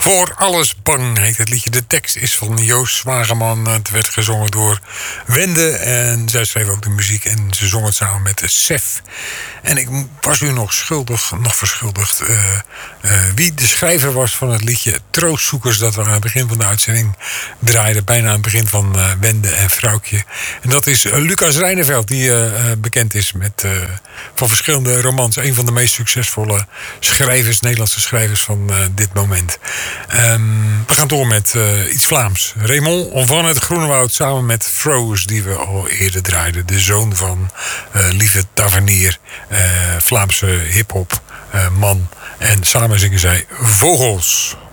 Voor alles bang heet het liedje. De tekst is van Joost Zwageman. Het werd gezongen door Wende. En zij schreef ook de muziek. En ze zong het samen met Sef. En ik was u nog verschuldigd. Wie de schrijver was van het liedje Troostzoekers. Dat we aan het begin van de uitzending draaiden. Bijna aan het begin van Wende en Vrouwtje. En dat is Lucas Reineveld. Die bekend is met van verschillende romans. Een van de meest succesvolle schrijvers, Nederlandse schrijvers van dit moment. We gaan door met iets Vlaams. Raymond van het Groenewoud samen met Froze, die we al eerder draaiden. De zoon van Lieve Tavernier, Vlaamse hiphop man. En samen zingen zij Vogels.